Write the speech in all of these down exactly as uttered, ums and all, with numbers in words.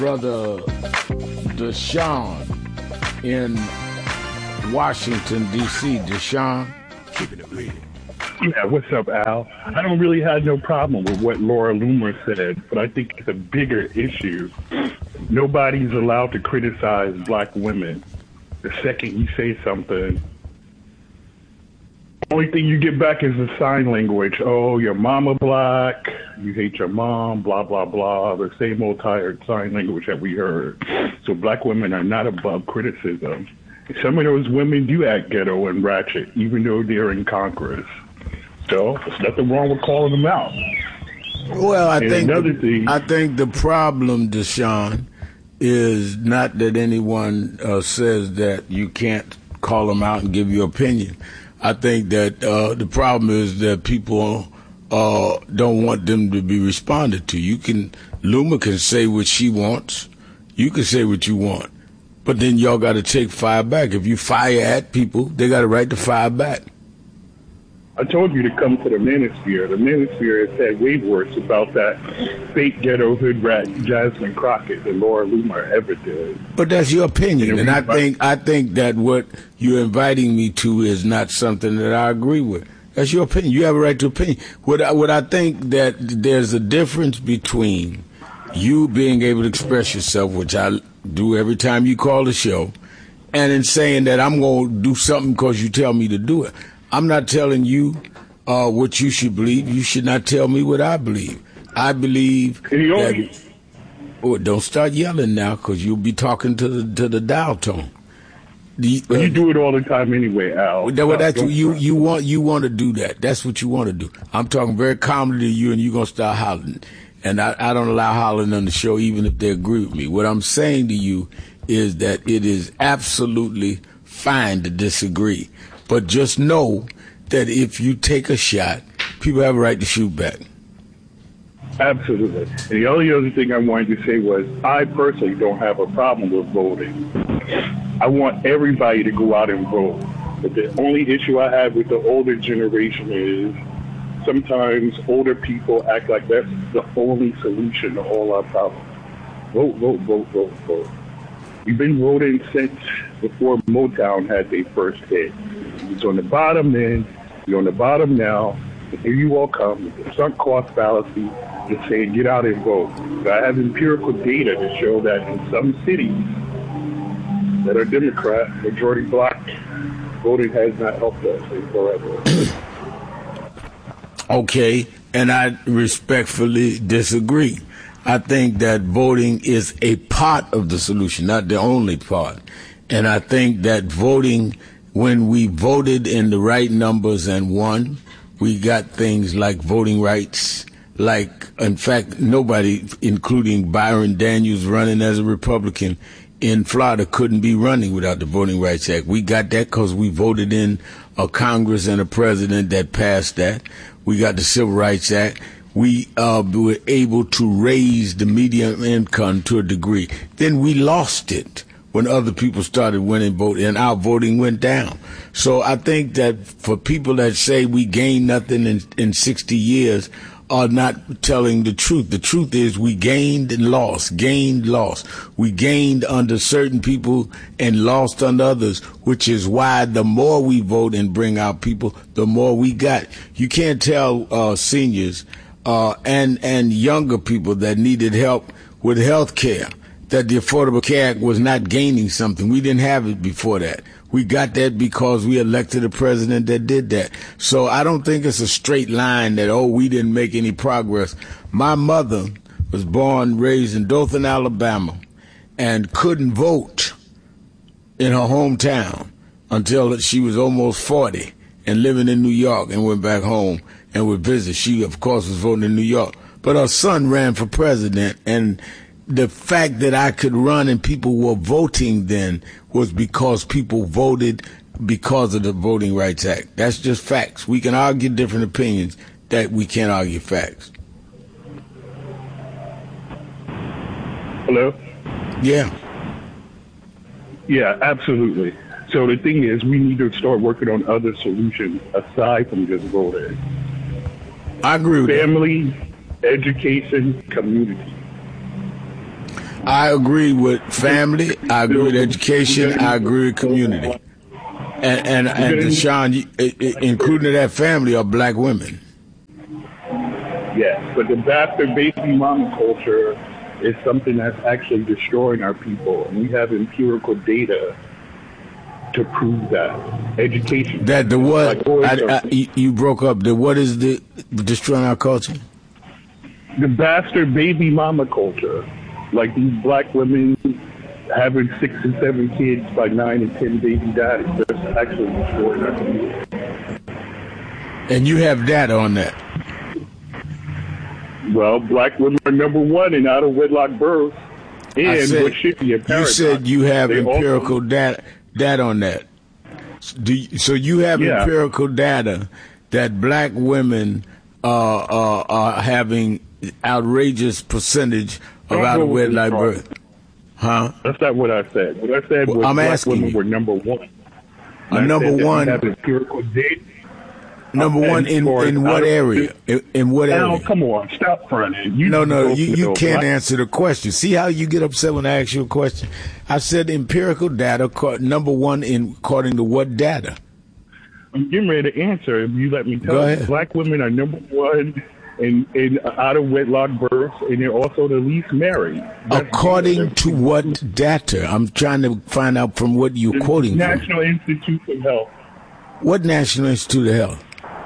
Brother Deshaun in Washington, D C Deshaun. Keeping it real. Yeah, what's up, Al? I don't really have no problem with what Laura Loomer said, but I think it's a bigger issue. Nobody's allowed to criticize black women. The second you say something, the only thing you get back is the sign language. Oh, your mama black, you hate your mom, blah, blah, blah, the same old tired sign language that we heard. So black women are not above criticism. Some of those women do act ghetto and ratchet, even though they're in Congress. So there's nothing wrong with calling them out. Well, I and think another the, thing, I think the problem, Deshaun, is not that anyone uh, says that you can't call them out and give your opinion. I think that uh, the problem is that people uh, don't want them to be responded to. You can, Luma can say what she wants. You can say what you want. But then y'all got to take fire back. If you fire at people, they got a right to fire back. I told you to come to the Manosphere. The Manosphere has said way worse about that fake ghetto hood rat Jasmine Crockett than Laura Loomer ever did. But that's your opinion, and, and I think I think that what you're inviting me to is not something that I agree with. That's your opinion. You have a right to opinion. What I, what I think that there's a difference between you being able to express yourself, which I do every time you call the show, and in saying that I'm going to do something because you tell me to do it. I'm not telling you uh, what you should believe. You should not tell me what I believe. I believe that... Oh, don't start yelling now, because you'll be talking to the to the dial tone. The, uh, you do it all the time anyway, Al. Well, well, that's what you you want. You want to do that. That's what you want to do. I'm talking very calmly to you, and you're gonna start hollering. And I, I don't allow hollering on the show, even if they agree with me. What I'm saying to you is that it is absolutely fine to disagree. But just know that if you take a shot, people have a right to shoot back. Absolutely. And the only other thing I wanted to say was I personally don't have a problem with voting. I want everybody to go out and vote. But the only issue I have with the older generation is sometimes older people act like that's the only solution to all our problems. Vote, vote, vote, vote, vote. We've been voting since before Motown had their first hit. It's on the bottom then, you're on the bottom now, and here you all come with the sunk cost fallacy, just saying get out and vote. But I have empirical data to show that in some cities that are Democrat, majority black, voting has not helped us in forever. Okay, and I respectfully disagree. I think that voting is a part of the solution, not the only part. And I think that voting, when we voted in the right numbers and won, we got things like voting rights, like, in fact, nobody, including Byron Daniels running as a Republican in Florida, couldn't be running without the Voting Rights Act. We got that because we voted in a Congress and a president that passed that. We got the Civil Rights Act. We uh, were able to raise the median income to a degree. Then we lost it when other people started winning vote, and our voting went down. So I think that for people that say we gained nothing in, in sixty years are not telling the truth. The truth is we gained and lost, gained, lost. We gained under certain people and lost under others, which is why the more we vote and bring out people, the more we got. You can't tell uh, seniors uh, and, and younger people that needed help with health care that the Affordable Care Act was not gaining something. We didn't have it before that. We got that because we elected a president that did that. So I don't think it's a straight line that, oh, we didn't make any progress. My mother was born, raised in Dothan, Alabama, and couldn't vote in her hometown until she was almost forty and living in New York, and went back home and would visit. She, of course, was voting in New York. But her son ran for president, and the fact that I could run and people were voting then was because people voted because of the Voting Rights Act. That's just facts. We can argue different opinions, that we can't argue facts. Hello? Yeah. Yeah, absolutely. So the thing is, we need to start working on other solutions aside from just voting. I agree with Family, that. Education, community. I agree with family. I agree with education. I agree with community. And and, and Deshaun, including that family, are black women. Yes, but the bastard baby mama culture is something that's actually destroying our people, and we have empirical data to prove that. Education. That the what? Like I, I, you broke up. The what is the destroying our culture? The bastard baby mama culture. Like these black women having six and seven kids by nine and ten baby daddies. That's actually destroying our people. And you have data on that? Well, black women are number one in out of wedlock births, and said, what should be a paradox. You said you have they empirical also, data, data on that. Do you, so you have yeah. empirical data that black women uh, uh, are having outrageous percentage of out of wedlock birth. Huh? That's not what I said. What I said well, was I'm black asking women you. were number one. A number one. Have empirical data. Number one in, in what area? In, in what area? Now, come on, stop fronting. You no, no, you, you know, can't black. answer the question. See how you get upset when I ask you a question? I said empirical data, number one in according to what data? I'm getting ready to answer if you let me tell Go you. ahead. Black women are number one in, in out of wedlock births, and they're also the least married. That's According to what data? I'm trying to find out from what you're the quoting National from. Institute of Health. What National Institute of Health?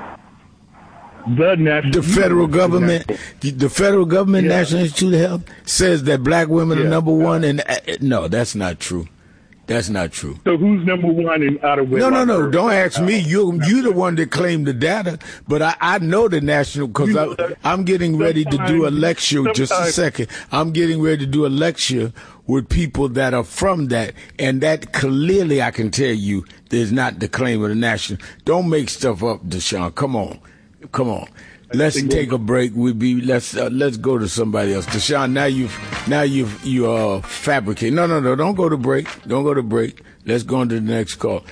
The national, the federal government, national. the federal government, yeah. National Institute of Health says that black women yeah. are number one. And uh, no, that's not true. That's not true. So who's number one in out of No, wedlock? no, no. birth? Don't ask me. You, you the one that claimed the data. But I, I know the national because I'm getting ready to do a lecture. Just a second. I'm getting ready to do a lecture with people that are from that, and that clearly I can tell you there's not the claim of the national. Don't make stuff up, Deshaun. Come on. Come on, let's take a break. We be let's uh, let's go to somebody else. Deshaun, now you've now you've you uh fabricate. No, no, no. Don't go to break. Don't go to break. Let's go on to the next call.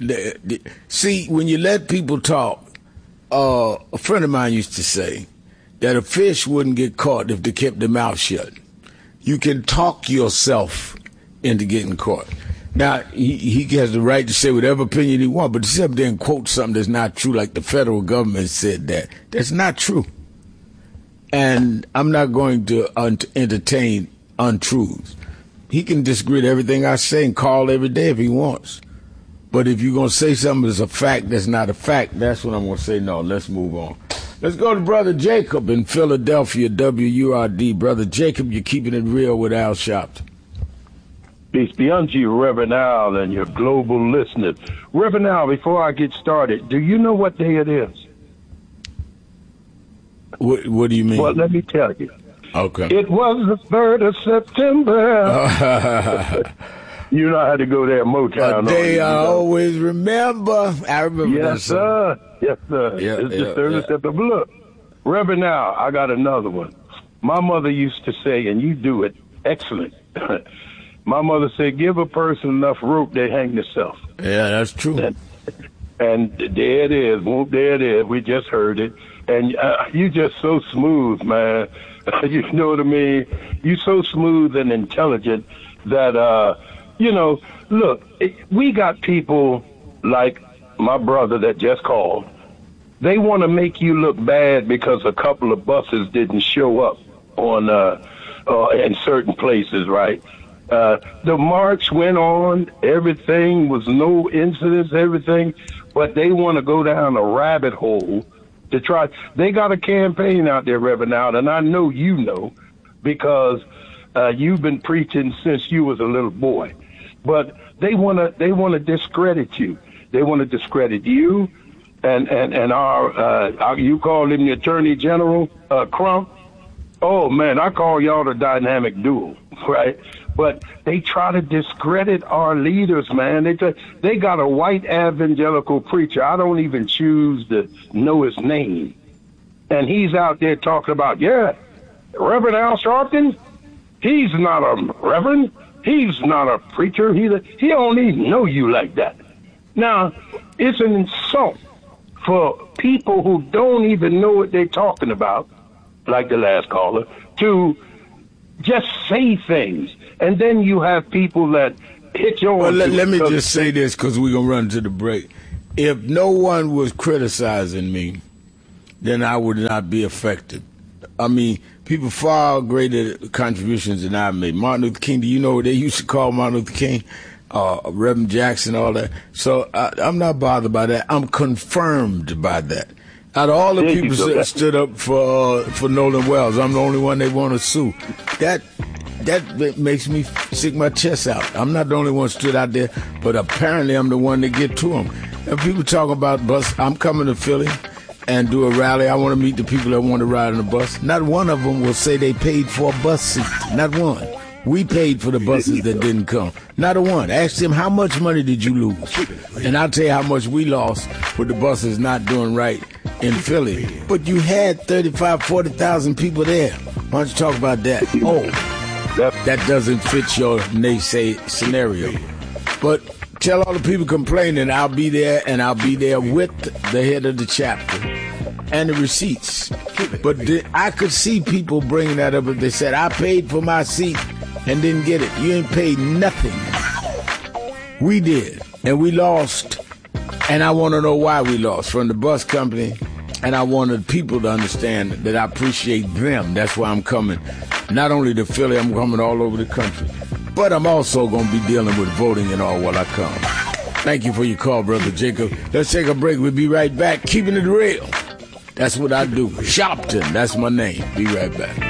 See, when you let people talk, uh, a friend of mine used to say that a fish wouldn't get caught if they kept their mouth shut. You can talk yourself into getting caught. Now, he, he has the right to say whatever opinion he wants, but to sit up there and quote something that's not true, like the federal government said that, that's not true. And I'm not going to un- entertain untruths. He can disagree with everything I say and call every day if he wants. But if you're going to say something that's a fact that's not a fact, that's when I'm going to say, no, let's move on. Let's go to Brother Jacob in Philadelphia, W U R D. Brother Jacob, you're keeping it real with Al Sharpton. Peace be unto you, Reverend Al, and your global listeners. Reverend Al, before I get started, do you know what day it is? What, what do you mean? Well, let me tell you. Okay. It was the third of September. You know how to go there, Motown. A day I always remember. I remember that Yes, song. sir. Yes, sir. Yeah, it's yeah, the third yeah. of September. Look, Reverend Al, I got another one. My mother used to say, and you do it excellent. My mother said, give a person enough rope, they hang themselves. Yeah, that's true. And, and there it is. Whoop, there it is. We just heard it. And uh, you just so smooth, man. You know what I mean? You so smooth and intelligent that, uh, you know, look, it, we got people like my brother that just called. They want to make you look bad because a couple of buses didn't show up on uh, uh, in certain places, right? Uh, the march went on. Everything was no incidents, everything. But they want to go down a rabbit hole to try. They got a campaign out there, Reverend Al, and I know you know because uh, you've been preaching since you was a little boy. But they want to they want to discredit you. They want to discredit you and, and, and our, uh, our, you call him the Attorney General, uh, Crump. Oh, man, I call y'all the dynamic duo, right? But they try to discredit our leaders, man. They try, they got a white evangelical preacher. I don't even choose to know his name. And he's out there talking about, yeah, Reverend Al Sharpton, he's not a reverend. He's not a preacher. He's a, he don't even know you like that. Now, it's an insult for people who don't even know what they're talking about, like the last caller, to just say things. And then you have people that hit you on. Well, let, let me just say this because we're going to run to the break. If no one was criticizing me, then I would not be affected. I mean, people far greater contributions than I made. Martin Luther King, do you know what they used to call Martin Luther King? Uh, Reverend Jackson, all that. So I, I'm not bothered by that. I'm confirmed by that. Out of all the there people that stood up for uh, for Nolan Wells, I'm the only one they want to sue. That that makes me stick my chest out. I'm not the only one stood out there, but apparently I'm the one that get to them. And people talk about bus. I'm coming to Philly and do a rally. I want to meet the people that want to ride on the bus. Not one of them will say they paid for a bus seat. Not one. We paid for the buses that didn't come. Not a one. Ask them, how much money did you lose? And I'll tell you how much we lost with the buses not doing right in Philly. But you had thirty-five, forty thousand people there. Why don't you talk about that? Oh, that doesn't fit your naysay scenario. But tell all the people complaining, I'll be there, and I'll be there with the head of the chapter and the receipts. But the, I could see people bringing that up if they said, I paid for my seat and didn't get it. You ain't paid nothing. We did, and we lost. And I want to know why we lost from the bus company. And I wanted people to understand that I appreciate them. That's why I'm coming. Not only to Philly, I'm coming all over the country. But I'm also going to be dealing with voting and all while I come. Thank you for your call, Brother Jacob. Let's take a break. We'll be right back. Keeping it real. That's what I do. Shopton, that's my name. Be right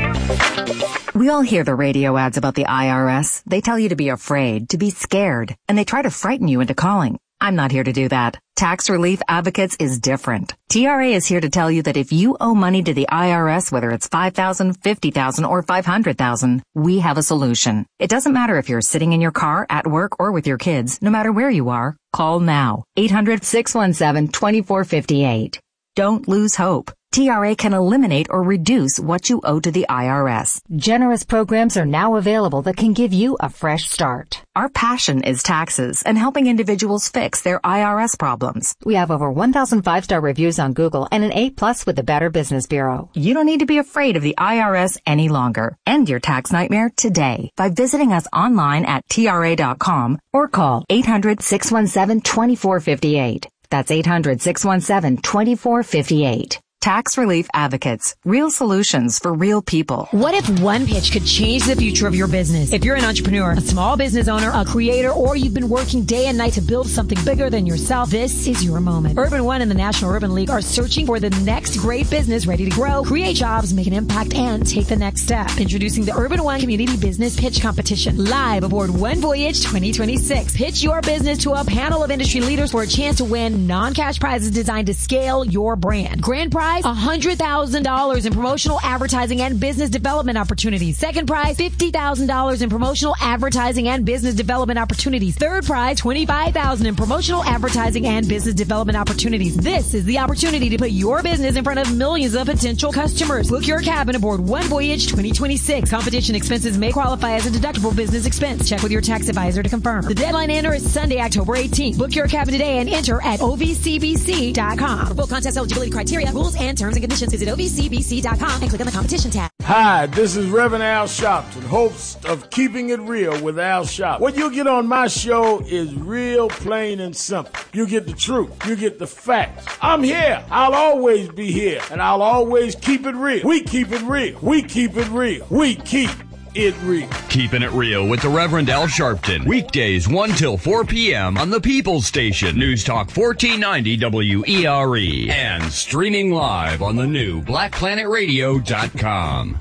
back. We all hear the radio ads about the I R S. They tell you to be afraid, to be scared, and they try to frighten you into calling. I'm not here to do that. Tax Relief Advocates is different. T R A is here to tell you that if you owe money to the I R S, whether it's five thousand dollars, fifty thousand dollars, or five hundred thousand dollars, we have a solution. It doesn't matter if you're sitting in your car, at work, or with your kids. No matter where you are, call now. eight hundred, six one seven, two four five eight. Don't lose hope. T R A can eliminate or reduce what you owe to the I R S. Generous programs are now available that can give you a fresh start. Our passion is taxes and helping individuals fix their I R S problems. We have over one thousand five-star reviews on Google and an A plus with the Better Business Bureau. You don't need to be afraid of the I R S any longer. End your tax nightmare today by visiting us online at T R A dot com or call eight hundred, six one seven, two four five eight. That's eight hundred, six one seven, two four five eight. Tax Relief Advocates. Real solutions for real people. What if one pitch could change the future of your business? If you're an entrepreneur, a small business owner, a creator, or you've been working day and night to build something bigger than yourself, this is your moment. Urban One and the National Urban League are searching for the next great business ready to grow, create jobs, make an impact, and take the next step. Introducing the Urban One Community Business Pitch Competition, live aboard One Voyage twenty twenty-six. Pitch your business to a panel of industry leaders for a chance to win non-cash prizes designed to scale your brand. Grand prize, one hundred thousand dollars in promotional advertising and business development opportunities. Second prize, fifty thousand dollars in promotional advertising and business development opportunities. Third prize, twenty-five thousand dollars in promotional advertising and business development opportunities. This is the opportunity to put your business in front of millions of potential customers. Book your cabin aboard One Voyage twenty twenty-six. Competition expenses may qualify as a deductible business expense. Check with your tax advisor to confirm. The deadline to enter is Sunday, October eighteenth. Book your cabin today and enter at O V C B C dot com. For full contest eligibility criteria, rules, and terms and conditions, visit O V C B C dot com and click on the competition tab. Hi, this is Reverend Al Sharpton, host of Keeping It Real with Al Sharpton. What you get on my show is real, plain, and simple. You get the truth. You get the facts. I'm here. I'll always be here, and I'll always keep it real. We keep it real. We keep it real. We keep it real. Keeping It Real with the Reverend Al Sharpton. Weekdays one till four p.m. on the People's Station. News Talk fourteen ninety W E R E. And streaming live on the new black planet radio dot com.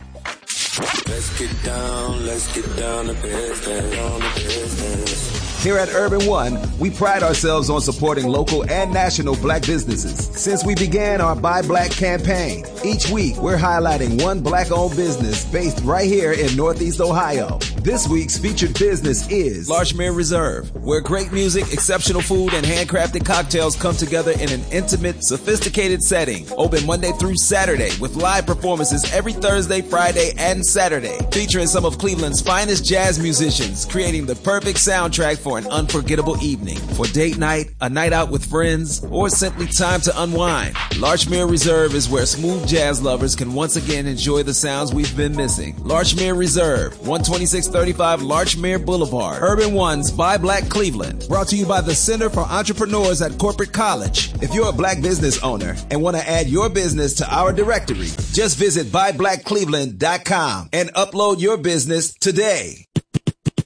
Let's get down, let's get down to business, down to business. Here at Urban One, we pride ourselves on supporting local and national black businesses. Since we began our Buy Black campaign, each week we're highlighting one black-owned business based right here in Northeast Ohio. This week's featured business is Larchmere Reserve, where great music, exceptional food, and handcrafted cocktails come together in an intimate, sophisticated setting. Open Monday through Saturday with live performances every Thursday, Friday, and One Saturday, featuring some of Cleveland's finest jazz musicians, creating the perfect soundtrack for an unforgettable evening. For date night, a night out with friends, or simply time to unwind, Larchmere Reserve is where smooth jazz lovers can once again enjoy the sounds we've been missing. Larchmere Reserve, one twenty-six thirty-five Larchmere Boulevard, Urban One's Buy Black Cleveland. Brought to you by the Center for Entrepreneurs at Corporate College. If you're a black business owner and want to add your business to our directory, just visit buy black cleveland dot com and upload your business today.